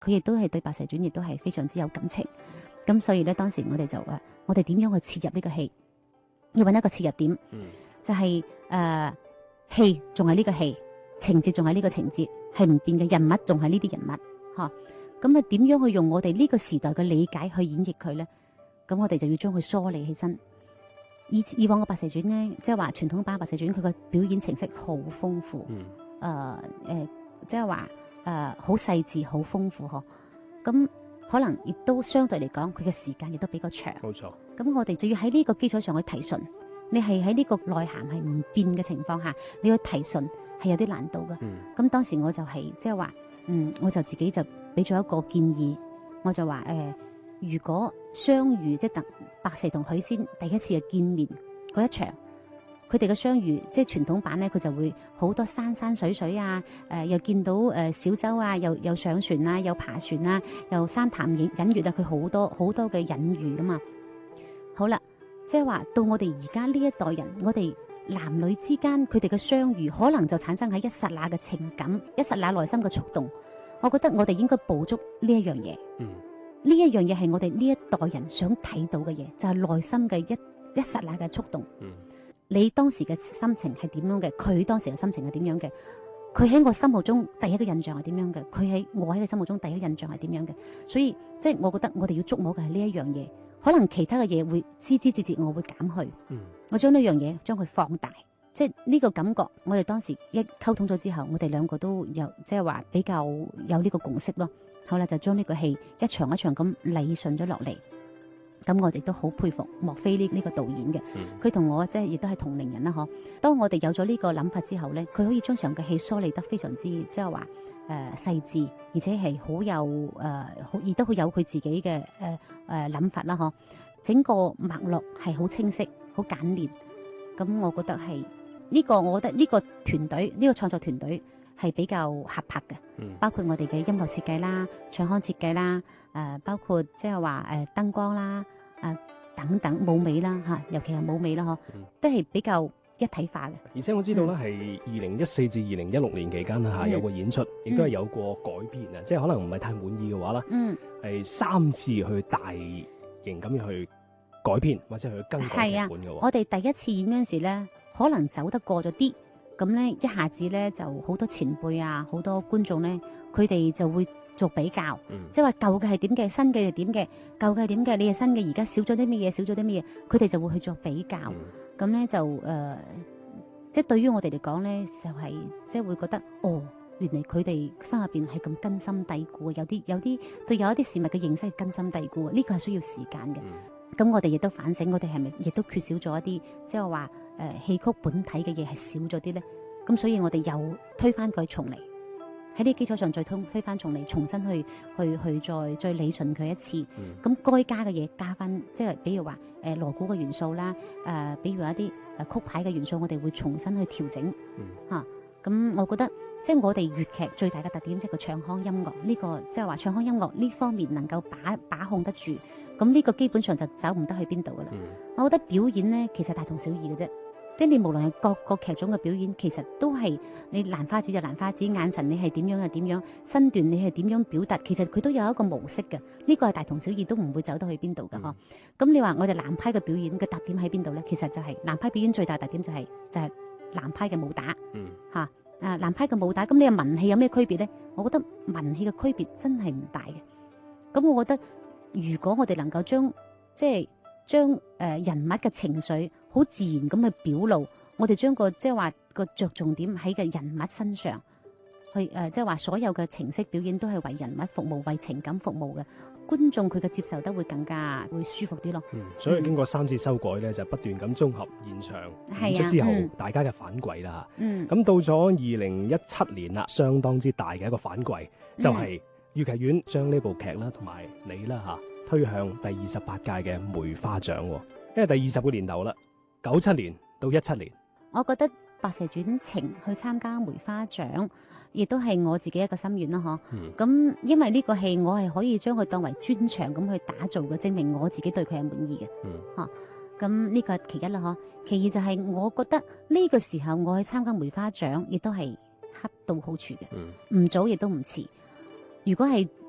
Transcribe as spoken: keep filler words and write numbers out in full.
佢亦都係對白蛇傳亦都係非常之有感情。咁所以咧，當時我哋就話，我哋點樣去切入呢個戲？要揾一個切入點， 嗯、 就係誒戲仲係呢個戲，情節仲係呢個情節，係唔變嘅，人物仲係呢啲人物，嚇。咁啊，點樣去用我哋呢個時代嘅理解去演繹佢咧？咁我哋就要將佢梳理起身。以以往嘅白蛇傳咧，即係話傳統版白蛇傳，佢個表演程式好豐富，誒誒、 嗯呃呃，即係話誒好細緻、好豐富嗬。咁可能亦都相對嚟講，佢嘅時間亦都比較長。 冇錯。 咁我哋就要喺呢個基礎上去提純。你係喺呢個內涵係唔變嘅情況下，你要提純係有啲難度嘅。咁、嗯、當時我就係即係話，嗯，我就自己就俾咗一個建議，我就話誒、呃，如果相遇即係等白蛇同許仙第一次嘅見面嗰一場，佢哋嘅相遇即係傳統版咧，佢就會好多山山水水啊，誒、呃、又見到誒、呃、小舟啊，又又上船啊，又爬船啊，又三潭隱隱月啊，佢好多好多嘅隱喻噶嘛。好啦。即係話到我哋而家呢一代人，我哋男女之間佢哋嘅相遇，可能就產生喺一剎那嘅情感，一剎那內心嘅觸動。我覺得我哋應該捕捉呢一樣嘢。嗯，呢一樣嘢係我哋呢一代人想睇到嘅嘢，就係、是、內心嘅一一剎那嘅觸動。嗯，你當時嘅心情係點樣嘅？佢當時嘅心情係點樣嘅？佢喺我心目中第一個印象係點樣嘅？佢喺我喺佢心目中第一個印象係點樣嘅？所以即係、就是、我覺得我哋要捉摸嘅係呢一樣嘢。可能其他嘅嘢會枝枝節節，我會減去。嗯，我將呢樣嘢將佢放大，即係呢個感覺。我哋當時一溝通咗之後，我哋兩個都有即係話比較有呢個共識咯。好啦，就將呢個戲一場一場咁理順咗落嚟。咁我哋都好佩服莫非呢呢個導演嘅，佢同、嗯、我即係亦都係同齡人啦。嗬，當我哋有咗呢個諗法之後咧，佢可以將場嘅戲梳理得非常之即係話。誒細緻，而且係好有誒，好亦都好有佢自己嘅誒誒諗法啦，嗬！整個脈絡係好清晰、好簡練。咁我覺得係呢、呢個，我覺得呢個團隊，呢、呢個創作團隊係比較合拍嘅。嗯、包括我哋嘅音樂設計啦、唱腔設計啦，誒、呃、包括即係話誒燈光啦、誒、呃、等等舞美啦嚇，尤其係舞美啦，嗬，嗯、都係比較一體化嘅。 而且我知道咧，係二零一四至二零一六年期間嚇、嗯、有個演出，亦都係有過改編啊，嗯、即係可能唔係太滿意嘅話啦，係、嗯、三次去大型咁樣去改編或者去更改劇本嘅喎。 我哋第一次演嗰陣時咧，可能走得過咗啲，咁咧一下子咧就好多前輩啊，好多觀眾咧，佢哋就會做比較，嗯、即係話舊嘅係點嘅，新嘅係點嘅，舊嘅係點嘅，你係新嘅，而家少咗啲乜嘢，少咗啲乜嘢，佢哋就會去做比較。咁咧、嗯、就誒、呃，即係對於我哋嚟講咧，就係、是、即係會覺得，哦，原嚟佢哋心入邊係咁根深蒂固嘅，有啲有啲對有一啲事物嘅認識係根深蒂固嘅，呢、這個係需要時間嘅。咁、嗯、我哋亦都反省，我哋係咪亦都缺少咗一啲，即係話誒戲曲本體嘅嘢係少咗啲咧？咁所以我哋又推翻佢重嚟。喺呢基礎上再推推翻重嚟，重新去去去再再理順佢一次。咁該、嗯、加嘅嘢加翻，即係比如話誒鑼鼓嘅元素啦，誒、呃、比如話一啲誒曲牌嘅元素，我哋會重新去調整。嚇、嗯，咁、啊、我覺得即係我哋粵劇最大嘅特點，即係個唱腔音樂呢、呢個，即係話唱腔音樂呢方面能夠把把控得住，咁呢個基本上就走唔得去邊度噶啦。嗯、我覺得表演咧其實大同小異嘅啫。即係你無論係各個劇種嘅表演，其實都係你蘭花指就蘭花指，眼神你係點樣就點樣，身段你係點樣表達，其實佢都有一個模式嘅。呢、這個係大同小異，都唔會走得去邊度嘅嗬。咁、嗯、你話我哋南派嘅表演嘅特點喺邊度咧？其實就係、是、南派表演最大特點就係、是、就係、是、南派嘅武打。嗯。吓啊，南派嘅武打，咁你話文戲有咩區別咧？我覺得文戲嘅區別真係唔大嘅。咁我覺得如果我哋能夠將即係將誒人物嘅情緒好自然咁去表露，我哋將個即係話個着重點喺個人物身上，去誒即係話所有嘅程式表演都係為人物服務、為情感服務嘅，觀眾佢嘅接受得會更加會舒服啲咯。 嗯，所以經過三次修改咧，嗯、就不斷咁綜合現場演出之後，啊嗯、大家嘅反饋啦嚇。嗯。咁到咗二零一七年啦，相當之大嘅一個反饋，就係粵劇院將呢部劇啦同埋你啦嚇推向第二十八屆嘅梅花獎，因為第二十個年頭啦。九七年到一七年， 我覺得白蛇傳情去參加梅花獎，亦都係我自己一個心願啦，嗬、嗯。咁因為呢個戲我係可以將佢當為專場咁去打造嘅，證明我自己對佢係滿意嘅，吓、嗯。咁呢個係其一啦，嗬。其二就係我覺得呢個時候我去參加梅花獎，亦都係恰到好處嘅，唔、嗯、早亦都唔遲。如果係